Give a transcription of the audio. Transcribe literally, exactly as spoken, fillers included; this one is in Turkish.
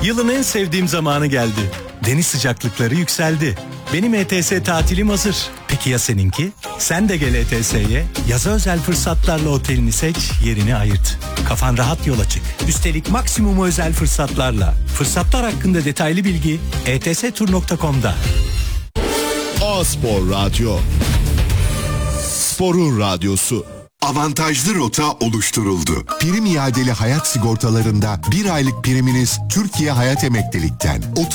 Yılın en sevdiğim zamanı geldi. Deniz sıcaklıkları yükseldi. Benim E T S tatilim hazır. Peki ya seninki? Sen de gel E T S'ye. Yaza özel fırsatlarla otelini seç, yerini ayırt. Kafan rahat yola çık. Üstelik maksimum özel fırsatlarla. Fırsatlar hakkında detaylı bilgi e t s tur nokta com'da. A-Spor Radyo. Sporun radyosu. Avantajlı rota oluşturuldu. Prim iadeli hayat sigortalarında bir aylık priminiz Türkiye Hayat Emeklilik'ten